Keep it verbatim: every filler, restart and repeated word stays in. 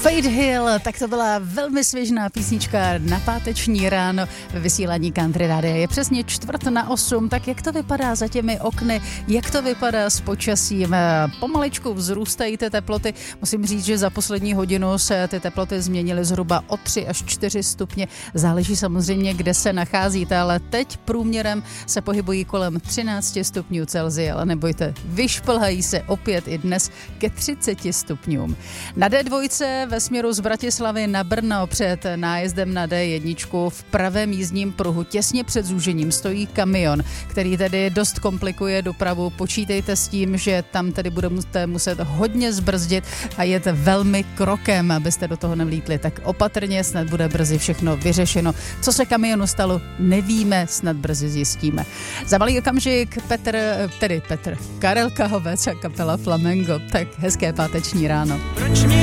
Fade Hill, tak to byla velmi svěžná písnička na páteční ráno ve vysílání Country Rádia. Je přesně čtvrt na osm, tak jak to vypadá za těmi okny, jak to vypadá s počasím? Pomaličku vzrůstají ty teploty. Musím říct, že za poslední hodinu se ty teploty změnily zhruba o tři až čtyři stupně. Záleží samozřejmě, kde se nacházíte, ale teď průměrem se pohybují kolem třináct stupňů Celsia, ale nebojte, vyšplhají se opět i dnes ke třiceti stupňům. Na dé dva ve směru z Bratislavy na Brno před nájezdem na dé jedna v pravém jízdním pruhu těsně před zúžením stojí kamion, který tedy dost komplikuje dopravu. Počítejte s tím, že tam tedy budete muset hodně zbrzdit a jet velmi krokem, abyste do toho nevlítli. Tak opatrně, snad bude brzy všechno vyřešeno. Co se kamionu stalo, nevíme, snad brzy zjistíme. Za malý okamžik Petr, tedy Petr, Karel Kahovec a kapela Flamengo. Tak hezké páteční ráno. Proč mě